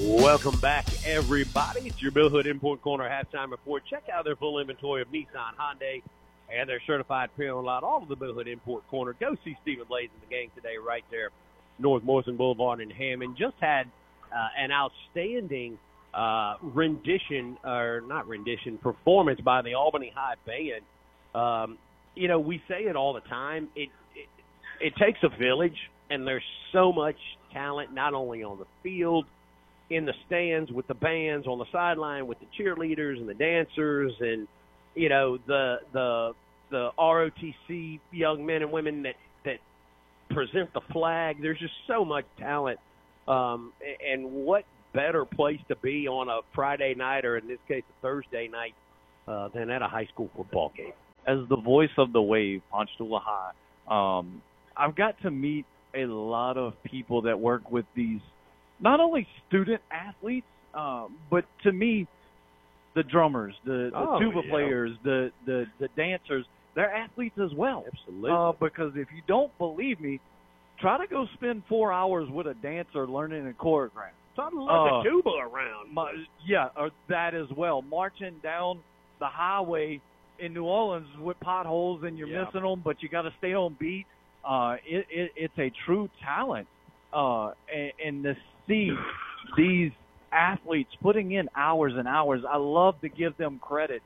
Welcome back, everybody. It's your Bill Hood Import Corner halftime report. Check out their full inventory of Nissan, Hyundai, and their certified pre-owned lot. All of the Bill Hood Import Corner. Go see Stephen Blaze and the gang today right there, North Morrison Boulevard in Hammond. Just had an outstanding performance by the Albany High Band. We say it all the time. It takes a village, and there's so much talent, not only on the field, in the stands with the bands, on the sideline with the cheerleaders and the dancers, and the ROTC young men and women that present the flag. There's just so much talent, and what better place to be on a Friday night, or in this case a Thursday night, than at a high school football game. As the voice of the Wave, Ponchatoula High, I've got to meet a lot of people that work with these, not only student athletes, but to me, the drummers, the tuba players, the dancers, they're athletes as well. Absolutely. Because if you don't believe me, try to go spend 4 hours with a dancer learning a choreograph. Something like the tuba around. Or that as well. Marching down the highway in New Orleans with potholes and you're missing them, but you got to stay on beat. It's a true talent. And to see these athletes putting in hours and hours, I love to give them credit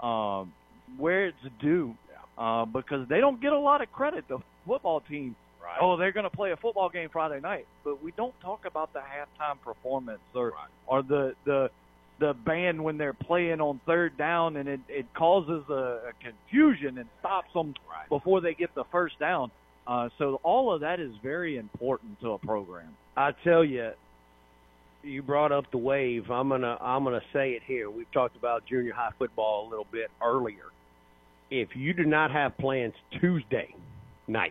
where it's due, because they don't get a lot of credit, the football team. Right. Oh, they're going to play a football game Friday night, but we don't talk about the halftime performance or the band when they're playing on third down and it causes a confusion and stops them before they get the first down. So all of that is very important to a program. I tell you, you brought up the Wave. I'm gonna say it here. We've talked about junior high football a little bit earlier. If you do not have plans Tuesday night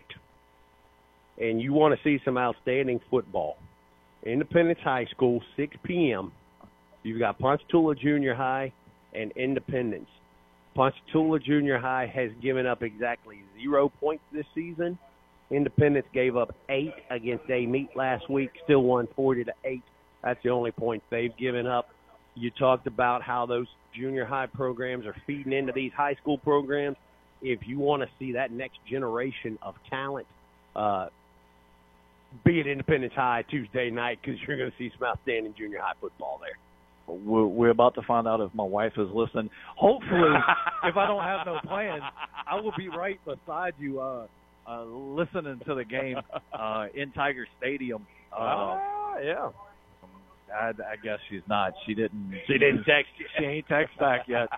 and you want to see some outstanding football, Independence High School, 6 p.m., you've got Ponchatoula Junior High and Independence. Ponchatoula Junior High has given up exactly 0 points this season. Independence gave up 8 against A-Meet last week, still won 40-8. That's the only point they've given up. You talked about how those junior high programs are feeding into these high school programs. If you want to see that next generation of talent, be at Independence High Tuesday night, because you're going to see some outstanding junior high football there. We're about to find out if my wife is listening. Hopefully, if I don't have no plans, I will be right beside you listening to the game in Tiger Stadium. Yeah. I guess she's not. She didn't text you. She ain't text back yet.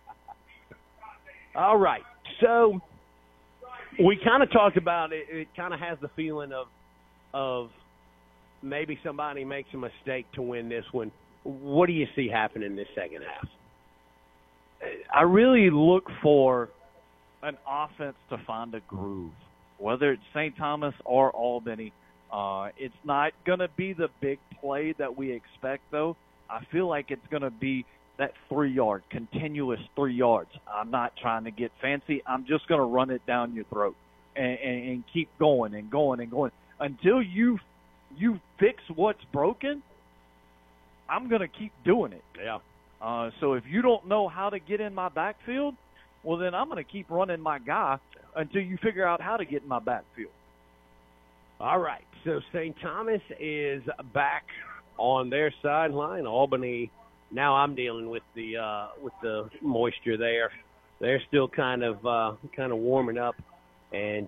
All right. So we kind of talked about it. It kind of has the feeling of maybe somebody makes a mistake to win this one. What do you see happening in this second half? I really look for an offense to find a groove, whether it's St. Thomas or Albany. It's not going to be the big play that we expect, though. I feel like it's going to be that 3-yard, continuous 3 yards. I'm not trying to get fancy. I'm just going to run it down your throat and keep going and going and going until you fix what's broken. I'm going to keep doing it. Yeah. So if you don't know how to get in my backfield, well, then I'm going to keep running my guy until you figure out how to get in my backfield. All right. So St. Thomas is back on their sideline. Albany, now I'm dealing with the moisture there. They're still kind of warming up, and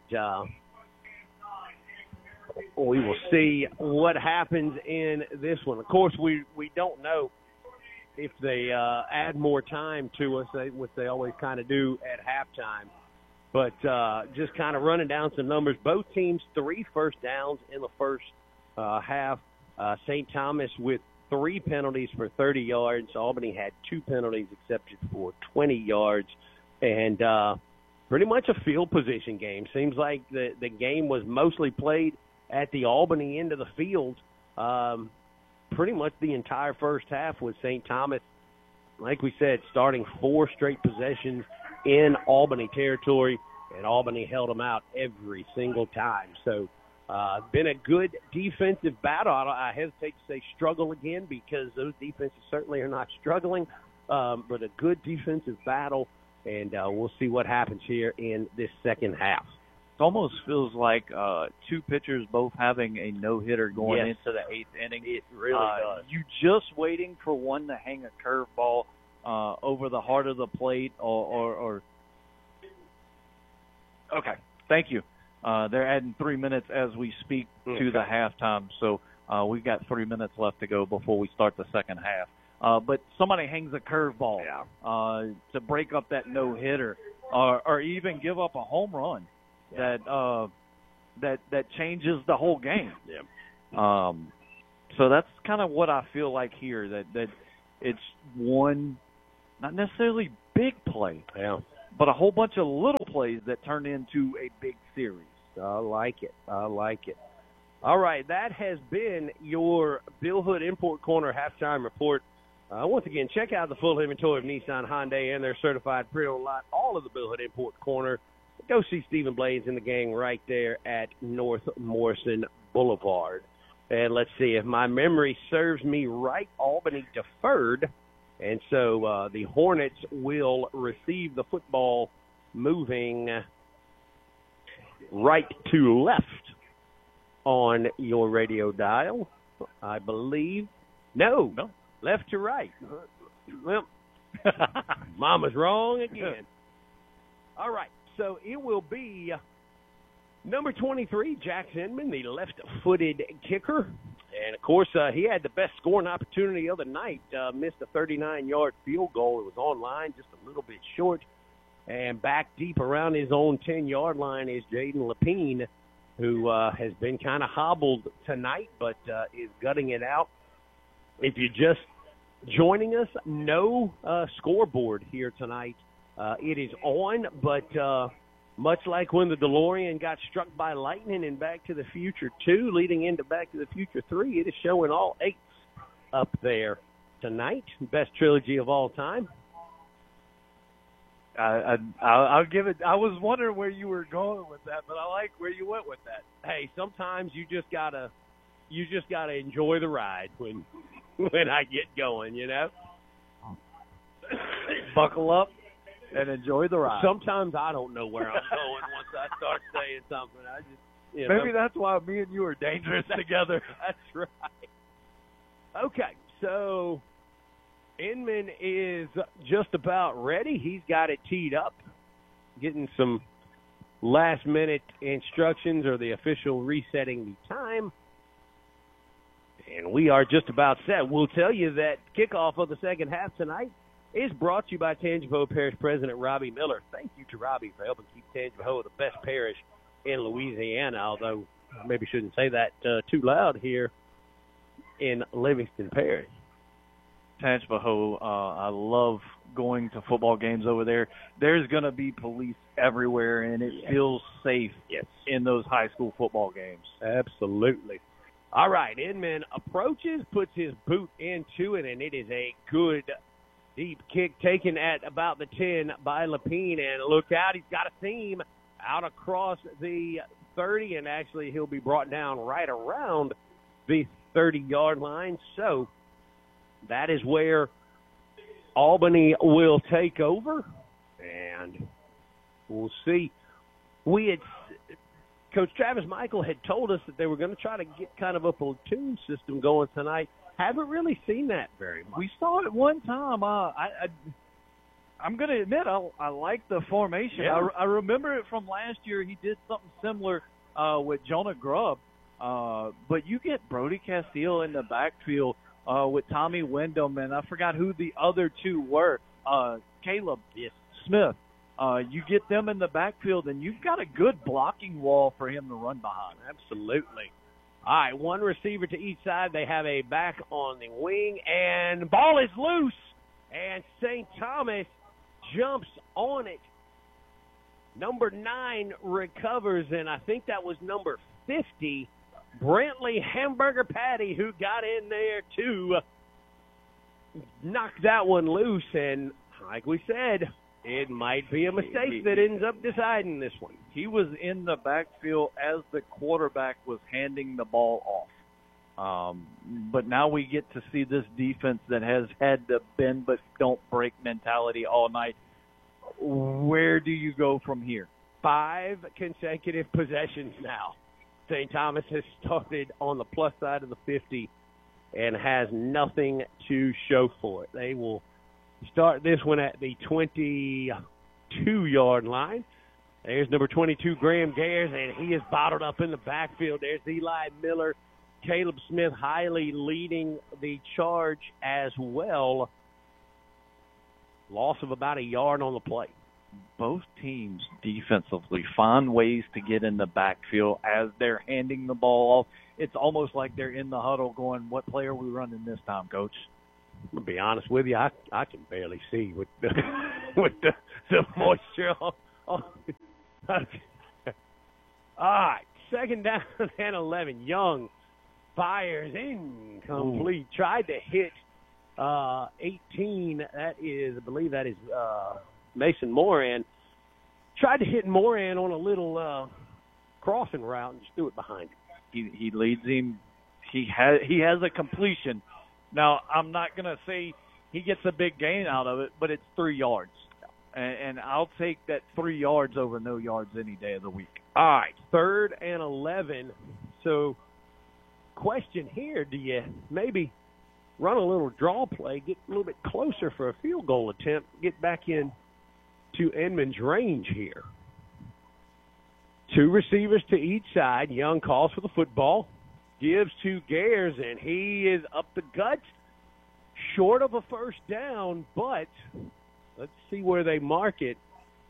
we will see what happens in this one. Of course, we don't know if they add more time to us, which they always kind of do at halftime. But just kind of running down some numbers. Both teams 3 first downs in the first half. St. Thomas with 3 penalties for 30 yards. Albany had 2 penalties accepted for 20 yards. And pretty much a field position game. Seems like the game was mostly played at the Albany end of the field. Pretty much the entire first half was St. Thomas, like we said, starting 4 straight possessions in Albany territory, and Albany held them out every single time. So Been a good defensive battle. I hesitate to say struggle again because those defenses certainly are not struggling, but a good defensive battle, and we'll see what happens here in this second half. It almost feels like two pitchers both having a no-hitter going Yes. into the eighth inning. It really does. You just waiting for one to hang a curveball over the heart of the plate or okay, thank you. They're adding 3 minutes as we speak to the halftime, so we've got 3 minutes left to go before we start the second half. But somebody hangs a curveball to break up that no-hitter or even give up a home run that changes the whole game. Yeah. So that's kind of what I feel like here, that it's one not necessarily big play, but a whole bunch of little plays that turn into a big series. I like it. All right, that has been your Bill Hood Import Corner halftime report. Once again, check out the full inventory of Nissan, Hyundai, and their certified pre-owned lot, all of the Bill Hood Import Corner. Go see Stephen Blades and the gang right there at North Morrison Boulevard. And let's see, if my memory serves me right, Albany deferred, and so the Hornets will receive the football moving right to left on your radio dial, I believe. No, left to right. Well, Mama's wrong again. All right, so it will be number 23, Jack Zinman, the left-footed kicker. And, of course, he had the best scoring opportunity the other night, missed a 39-yard field goal. It was online, just a little bit short. And back deep around his own 10-yard line is Jaden Lapine, who has been kind of hobbled tonight, but is gutting it out. If you're just joining us, no scoreboard here tonight. It is on, but much like when the DeLorean got struck by lightning in Back to the Future 2, leading into Back to the Future 3, it is showing all 8s up there tonight. Best trilogy of all time. I'll give it. I was wondering where you were going with that, but I like where you went with that. Hey, sometimes you just gotta enjoy the ride when I get going, you know. Buckle up and enjoy the ride. Sometimes I don't know where I'm going once I start saying something. I just maybe that's why me and you are dangerous together. That's right. Okay, so Inman is just about ready. He's got it teed up, getting some last-minute instructions or the official resetting the time. And we are just about set. We'll tell you that kickoff of the second half tonight is brought to you by Tangipahoa Parish President Robbie Miller. Thank you to Robbie for helping keep Tangipahoa the best parish in Louisiana, although maybe shouldn't say that too loud here in Livingston Parish. Tangipahoa, I love going to football games over there. There's going to be police everywhere, and it feels safe in those high school football games. Absolutely. All right, Inman approaches, puts his boot into it, and it is a good deep kick taken at about the 10 by Lapine. And look out, he's got a seam out across the 30, and actually he'll be brought down right around the 30-yard line. So that is where Albany will take over, and we'll see. Coach Travis Michael had told us that they were going to try to get kind of a platoon system going tonight. Haven't really seen that very much. We saw it one time. I'm going to admit I like the formation. Yeah. I remember it from last year. He did something similar with Jonah Grubb. But you get Brody Castile in the backfield with Tommy Wyndham, and I forgot who the other two were. Caleb Smith. You get them in the backfield, and you've got a good blocking wall for him to run behind. Absolutely. All right, one receiver to each side. They have a back on the wing, and ball is loose, and St. Thomas jumps on it. Number 9 recovers, and I think that was number 50, Brantley Hamburger Patty, who got in there to knock that one loose. And like we said, It might be a mistake that ends up deciding this one. He was in the backfield as the quarterback was handing the ball off. But now we get to see this defense that has had the bend but don't break mentality all night. Where do you go from here? 5 consecutive possessions now. St. Thomas has started on the plus side of the 50 and has nothing to show for it. They will start this one at the 22-yard line. There's number 22, Graham Gayers, and he is bottled up in the backfield. There's Eli Miller, Caleb Smith highly leading the charge as well. Loss of about a yard on the play. Both teams defensively find ways to get in the backfield as they're handing the ball off. It's almost like they're in the huddle going, what play are we running this time, Coach? I'm going to be honest with you, I can barely see with the, with the moisture on. All right, second down and 11. Young fires incomplete. Tried to hit 18. That is, I believe that is Mason Moran. Tried to hit Moran on a little crossing route and just threw it behind him. He leads him. He has a completion. Now, I'm not going to say he gets a big gain out of it, but it's 3 yards. And I'll take that 3 yards over no yards any day of the week. All right, third and 11. So, question here, do you maybe run a little draw play, get a little bit closer for a field goal attempt, get back in to Edmond's range here? 2 receivers to each side. Young calls for the football, gives to Gayers, and he is up the gut, short of a first down, but let's see where they mark it.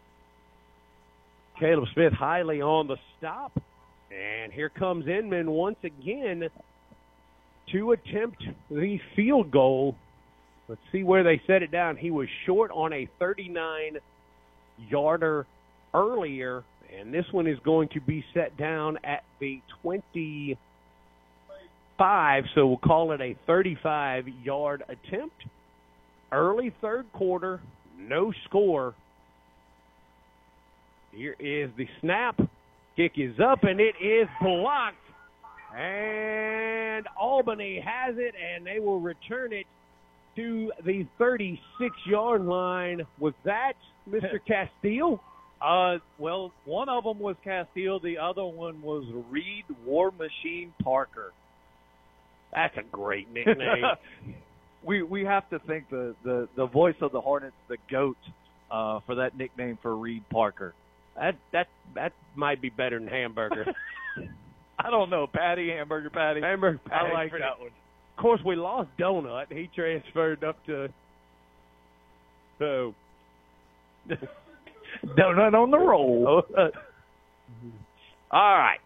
Caleb Smith highly on the stop, and here comes Inman once again to attempt the field goal. Let's see where they set it down. He was short on a 39-yarder earlier, and this one is going to be set down at the 25, so we'll call it a 35-yard attempt. Early third quarter, no score. Here is the snap. Kick is up, and it is blocked. And Albany has it, and they will return it to the 36-yard line. Was that Mr. Castile? Well, one of them was Castile. The other one was Reed War Machine Parker. That's a great nickname. we have to thank the voice of the Hornets, the GOAT, for that nickname for Reed Parker. That might be better than Hamburger. I don't know. Patty, Hamburger Patty. Hamburger Patty. I like that one. Of course, we lost Donut. He transferred up to so Donut on the roll. All right.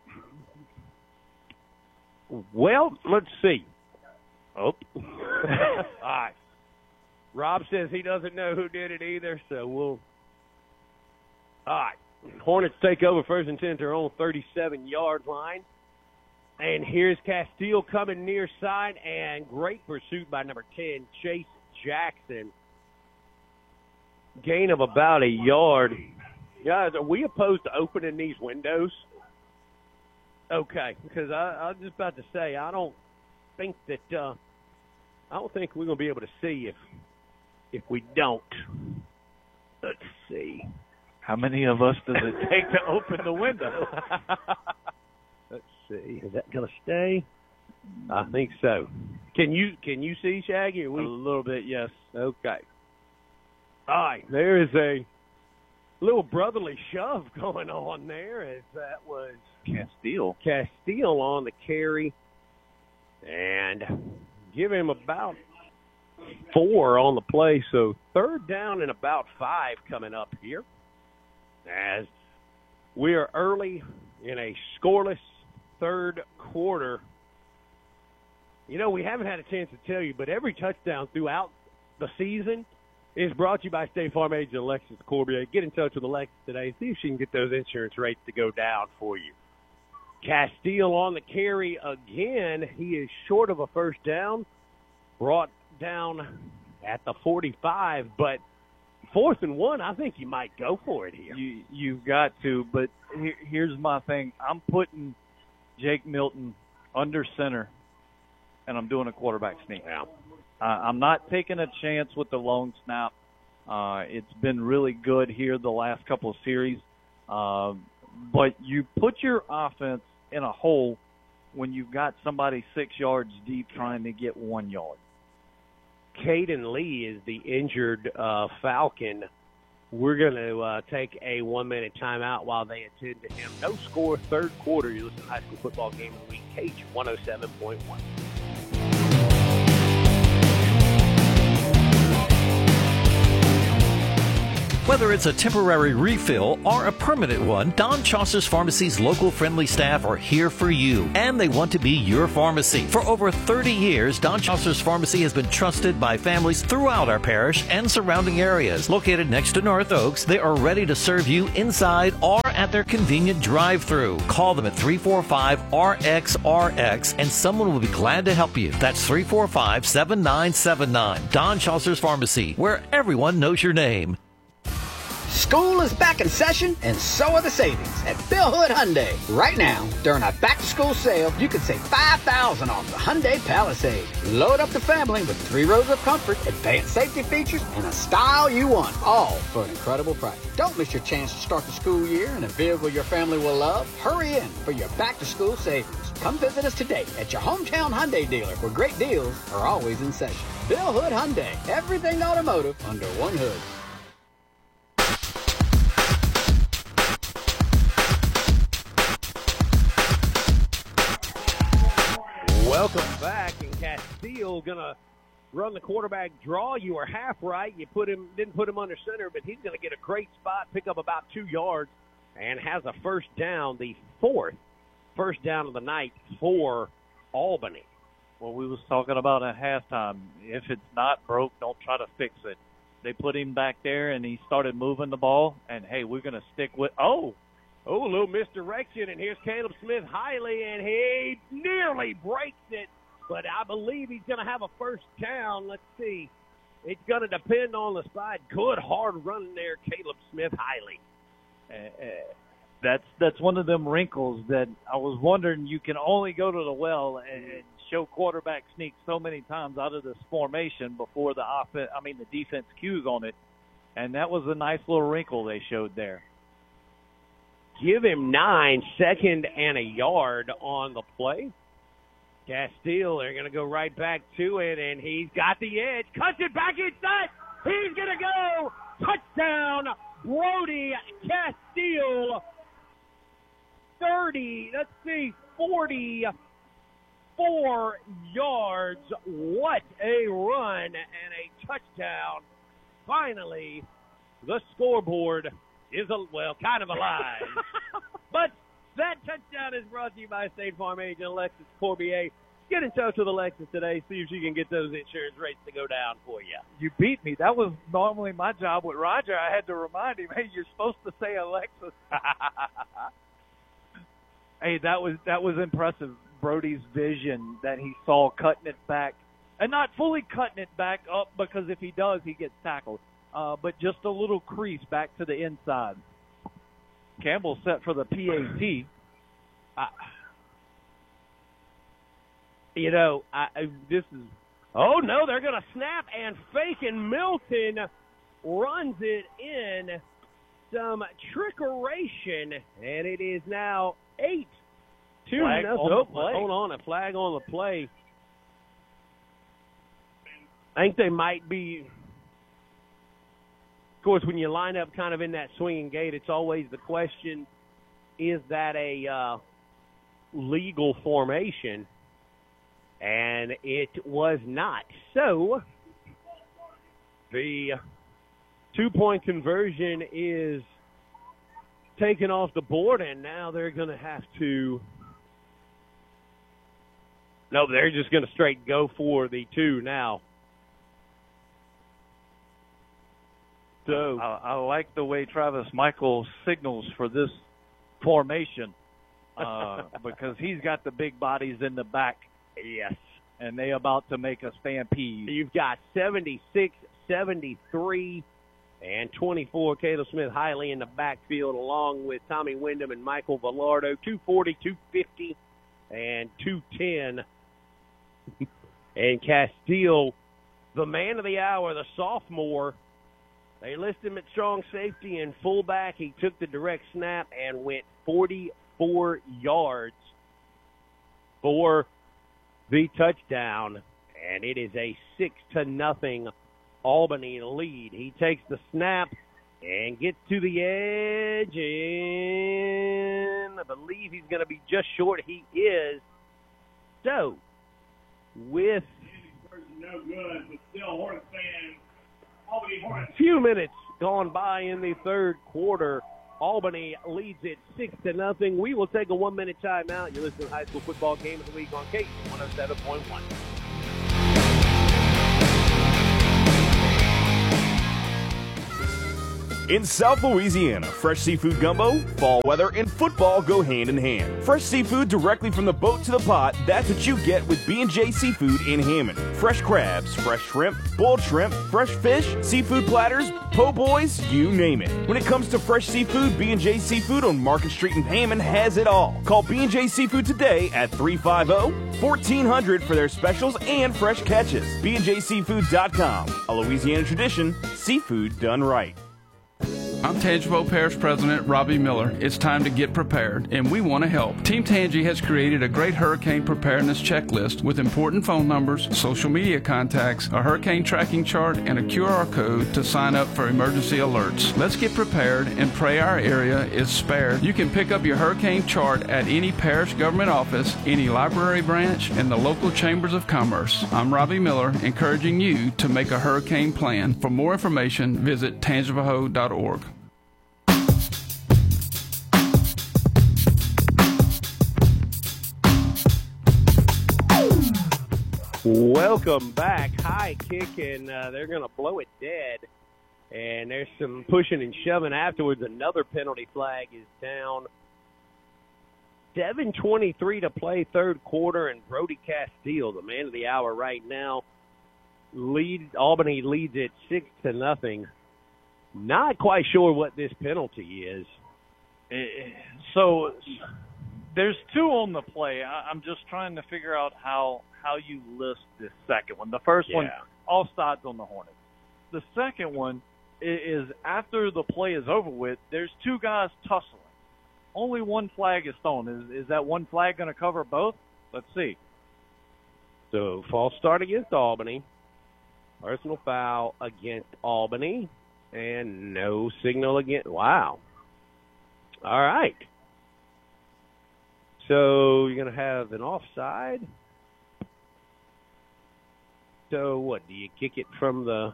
Well, let's see. Oh. All right. Rob says he doesn't know who did it either, so we'll. All right. Hornets take over first and 10 to their own 37-yard line. And here's Castile coming near side, and great pursuit by number 10, Chase Jackson. Gain of about a yard. Guys, are we opposed to opening these windows? Okay, because I was just about to say, I don't think we're going to be able to see if we don't. Let's see. How many of us does it take to open the window? Let's see. Is that going to stay? I think so. Can you see, Shaggy? A little bit, yes. Okay. All right. There is a little brotherly shove going on there, as that was Castile on the carry, and give him about 4 on the play. So third down and about 5 coming up here, as we are early in a scoreless third quarter. You know, we haven't had a chance to tell you, but every touchdown throughout the season is brought to you by State Farm agent Alexis Corbier. Get in touch with Alexis today. See if she can get those insurance rates to go down for you. Castile on the carry again. He is short of a first down. Brought down at the 45, but 4th and 1, I think you might go for it here. You've got to, but here's my thing. I'm putting Jake Milton under center, and I'm doing a quarterback sneak. Yeah. I'm not taking a chance with the long snap. It's been really good here the last couple of series. But you put your offense in a hole when you've got somebody 6 yards deep trying to get 1 yard. Caden Lee is the injured Falcon. We're going to take a 1-minute timeout while they attend to him. No score, third quarter. You listen to High School Football Game of the Week, Cage 107.1. Whether it's a temporary refill or a permanent one, Don Chaucer's Pharmacy's local friendly staff are here for you, and they want to be your pharmacy. For over 30 years, Don Chaucer's Pharmacy has been trusted by families throughout our parish and surrounding areas. Located next to North Oaks, they are ready to serve you inside or at their convenient drive-thru. Call them at 345-RXRX, and someone will be glad to help you. That's 345-7979. Don Chaucer's Pharmacy, where everyone knows your name. School is back in session, and so are the savings at Bill Hood Hyundai. Right now, during our back-to-school sale, you can save $5,000 off the Hyundai Palisade. Load up the family with 3 rows of comfort, advanced safety features, and a style you want, all for an incredible price. Don't miss your chance to start the school year in a vehicle your family will love. Hurry in for your back-to-school savings. Come visit us today at your hometown Hyundai dealer, where great deals are always in session. Bill Hood Hyundai, everything automotive under one hood. Welcome back, and Castile gonna run the quarterback draw. You were half right. You didn't put him under center, but he's gonna get a great spot, pick up about 2 yards, and has a first down, the 4th first down of the night for Albany. Well, we was talking about at halftime. If it's not broke, don't try to fix it. They put him back there, and he started moving the ball, and, hey, we're going to stick with – Oh, a little misdirection, and here's Caleb Smith-Hiley, and he nearly breaks it, but I believe he's going to have a first down. Let's see. It's going to depend on the spot. Good, hard run there, Caleb Smith-Hiley. That's one of them wrinkles that I was wondering. You can only go to the well and show quarterback sneak so many times out of this formation before the defense cues on it, and that was a nice little wrinkle they showed there. Give him 9, 2nd and a yard on the play. Castile, they're going to go right back to it, and he's got the edge. Cuts it back inside. He's going to go. Touchdown, Brody Castile. 44 yards. What a run and a touchdown. Finally, the scoreboard is, kind of alive. But that touchdown is brought to you by State Farm agent Alexis Corbier. Get in touch with Alexis today. See if she can get those insurance rates to go down for you. You beat me. That was normally my job with Roger. I had to remind him, hey, you're supposed to say Alexis. Hey, that was impressive. Brody's vision that he saw cutting it back, and not fully cutting it back up, because if he does, he gets tackled. But just a little crease back to the inside. Campbell set for the PAT. This is – oh, no, they're going to snap and fake, and Milton runs it in. Some trickeration, and it is now 8-2. Hold on, a flag on the play. I think they might be – of course, when you line up kind of in that swinging gate, it's always the question, is that a legal formation? And it was not. So the 2-point conversion is taken off the board, and now they're going to have to – no, they're just going to straight go for the 2 now. So I like the way Travis Michael signals for this formation because he's got the big bodies in the back. Yes. And they about to make a stampede. You've got 76, 73, And 24, Caleb Smith highly in the backfield along with Tommy Wyndham and Michael Velardo. 240, 250, and 210. And Castile, the man of the hour, the sophomore, they list him at strong safety and fullback. He took the direct snap and went 44 yards for the touchdown. And it is a 6-0 Albany lead. He takes the snap and gets to the edge, and I believe he's going to be just short. He is. So, with a few minutes gone by in the third quarter, Albany leads it 6-0. We will take a 1-minute timeout. You're listening to High School Football Game of the Week on Cajun 107.1. In South Louisiana, fresh seafood gumbo, fall weather, and football go hand in hand. Fresh seafood directly from the boat to the pot, that's what you get with B&J Seafood in Hammond. Fresh crabs, fresh shrimp, boiled shrimp, fresh fish, seafood platters, po' boys, you name it. When it comes to fresh seafood, B&J Seafood on Market Street in Hammond has it all. Call B&J Seafood today at 350-1400 for their specials and fresh catches. BNJSeafood.com, a Louisiana tradition, seafood done right. I'm Tangipahoa Parish President Robbie Miller. It's time to get prepared, and we want to help. Team Tangi has created a great hurricane preparedness checklist with important phone numbers, social media contacts, a hurricane tracking chart, and a QR code to sign up for emergency alerts. Let's get prepared and pray our area is spared. You can pick up your hurricane chart at any parish government office, any library branch, and the local chambers of commerce. I'm Robbie Miller, encouraging you to make a hurricane plan. For more information, visit tangipahoa.org. Welcome back. High kick, and they're going to blow it dead. And there's some pushing and shoving afterwards. Another penalty flag is down. 7:23 to play third quarter, and Brody Castile, the man of the hour right now, Albany leads it 6-0. Not quite sure what this penalty is. So there's two on the play. I'm just trying to figure out how you list this second one. The first one, offsides on the Hornets. The second one is after the play is over with, there's two guys tussling. Only one flag is thrown. Is that one flag going to cover both? Let's see. So false start against Albany. Personal foul against Albany. And no signal against. Wow. All right. So you're going to have an offside. So what? Do you kick it from the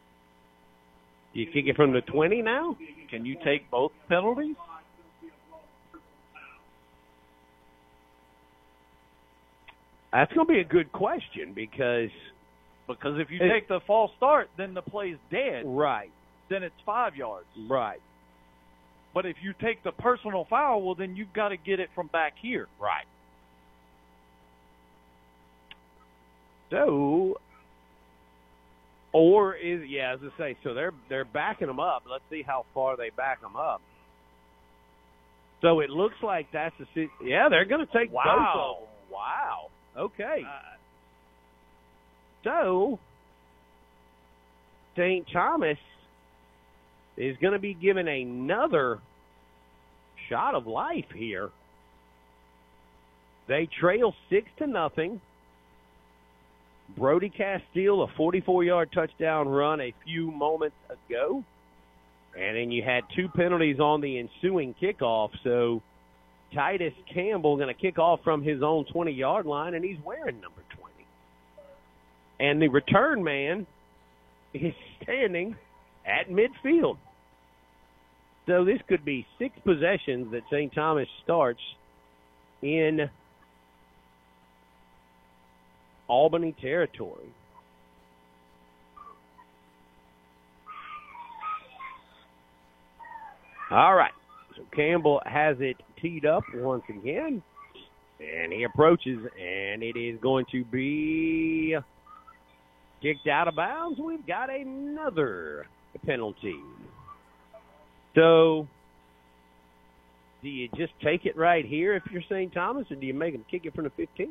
20 now? Can you take both penalties? That's going to be a good question because if you take the false start, then the play's dead. Right. Then it's 5 yards. Right. But if you take the personal foul, well, then you've got to get it from back here. Right. So, or is as I say, so they're backing them up. Let's see how far they back them up. So it looks like that's they're going to take both of them. Wow. Okay. So St. Thomas is going to be given another shot of life here. They trail 6-0. Brody Castile, a 44-yard touchdown run a few moments ago. And then you had two penalties on the ensuing kickoff. So Titus Campbell going to kick off from his own 20-yard line, and he's wearing number 20. And the return man is standing at midfield. So this could be 6 possessions that St. Thomas starts in Albany territory. All right. So Campbell has it teed up once again. And he approaches, and it is going to be kicked out of bounds. We've got another penalty. So, do you just take it right here if you're St. Thomas, or do you make them kick it from the 15?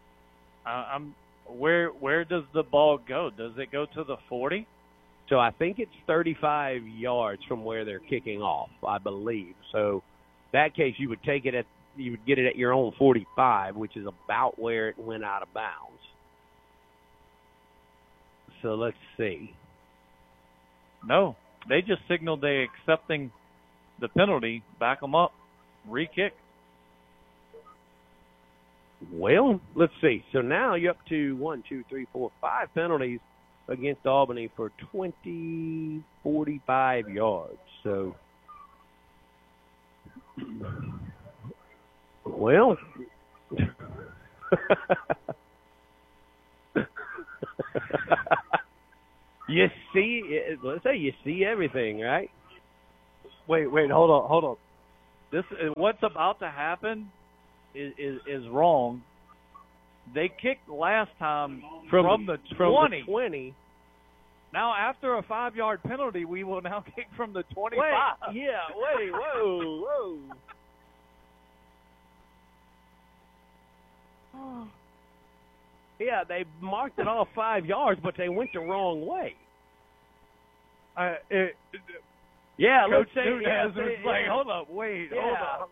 Where does the ball go? Does it go to the 40? So I think it's 35 yards from where they're kicking off, I believe. So, that case, you would get it at your own 45, which is about where it went out of bounds. So let's see. No, they just signaled they accepting the penalty. Back them up, re-kick. Well, let's see. So now you're up to 1, 2, 3, 4, 5 penalties against Albany for 45 yards. So, well, you see, let's say you see everything, right? Wait, hold on. This what's about to happen is wrong. They kicked last time from the 20. Now, after a 5-yard penalty, we will now kick from the 25. Whoa. Yeah, they marked it off 5 yards, but they went the wrong way. Coach Nunez was like, hold up, wait, hold up.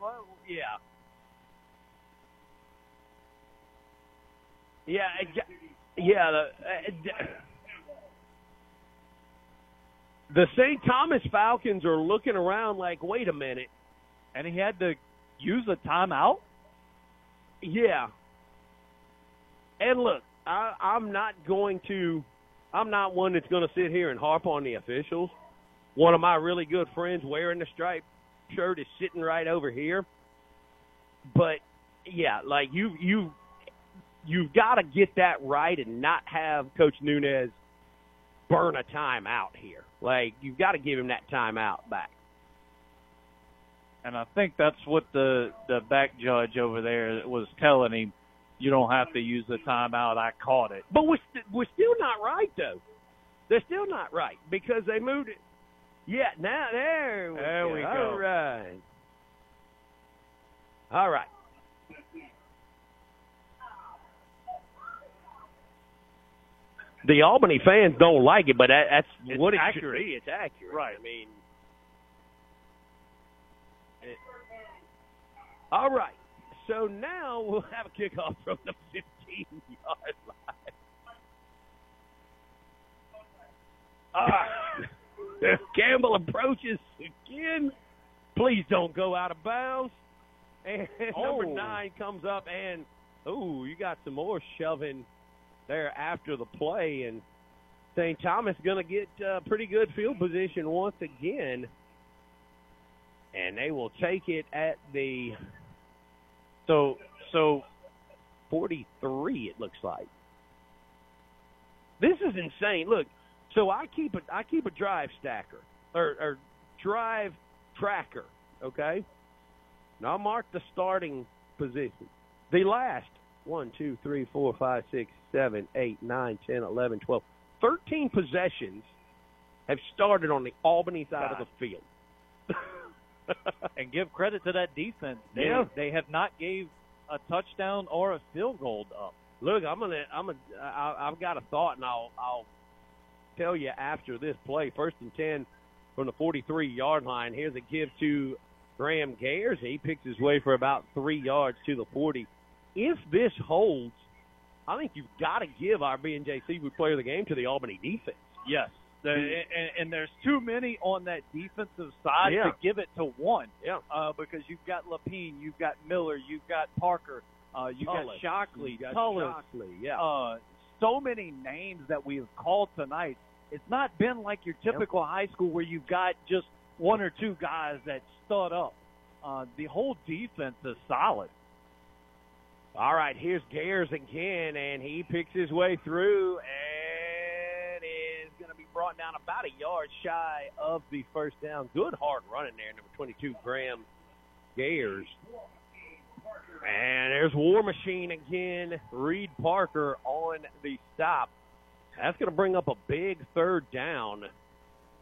The St. Thomas Falcons are looking around like, wait a minute. And he had to use a timeout? Yeah. And look, I'm not one that's going to sit here and harp on the officials. One of my really good friends wearing the striped shirt is sitting right over here. But, yeah, like you've got to get that right and not have Coach Nunez burn a timeout here. Like, you've got to give him that timeout back. And I think that's what the back judge over there was telling him. You don't have to use the timeout. I caught it. But we're still not right, though. They're still not right because they moved it. Yeah, now there we go. All right. The Albany fans don't like it, but that's what it should be. It's accurate. Right. I mean, all right. So now we'll have a kickoff from the 15-yard line. Campbell approaches again. Please don't go out of bounds. And number 9 comes up, and, you got some more shoving there after the play. And St. Thomas going to get pretty good field position once again. And they will take it at the So 43, it looks like. This is insane. Look, so I keep a drive stacker or drive tracker, okay? Now I'll mark the starting position. The last 1, 2, 3, 4, 5, 6, 7, 8, 9, 10, 11, 12, 13 possessions have started on the Albany side of the field. And give credit to that defense. They have not gave a touchdown or a field goal up. Look, I've got a thought, and I'll tell you after this play. 1st and 10 from the 43-yard line. Here's a give to Graham Gayers. He picks his way for about 3 yards to the 40. If this holds, I think you've got to give our B&J Seafood Player of the Game to the Albany defense. Yes. And there's too many on that defensive side to give it to one. Yeah. Because you've got Lapine, you've got Miller, you've got Parker, you've got Shockley, Tullis. So many names that we've called tonight. It's not been like your typical high school where you've got just 1 or 2 guys that stud up. The whole defense is solid. All right, here's Gayers again, and he picks his way through, and is going to be brought down about a yard shy of the first down. Good hard running there, number 22, Graham Gayers. And there's War Machine again, Reed Parker on the stop. That's going to bring up a big 3rd down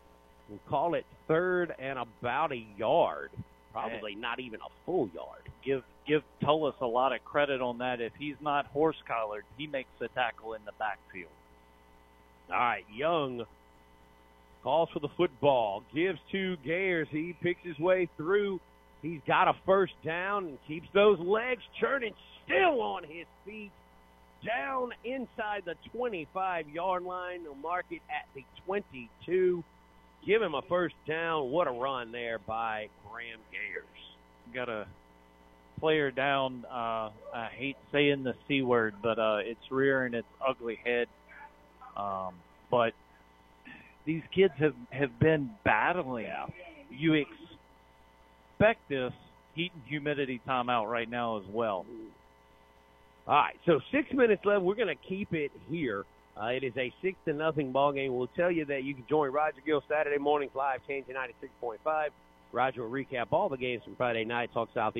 We'll call it 3rd and about a yard. Probably not even a full yard. Give Tullis a lot of credit on that. If he's not horse-collared, he makes the tackle in the backfield. All right, Young calls for the football, gives to Gayers. He picks his way through. He's got a first down and keeps those legs churning, still on his feet. Down inside the 25-yard line. They'll mark it at the 22. Give him a first down. What a run there by Graham Gayers. Got a player down, I hate saying the C word, but it's rearing its ugly head. But these kids have been battling. You expect this heat and humidity timeout right now as well. All right, so 6 minutes left. We're going to keep it here. It is a 6-0 ball game. We'll tell you that you can join Roger Gill Saturday mornings live, changing 96.5. Roger will recap all the games from Friday night, talk Southeast.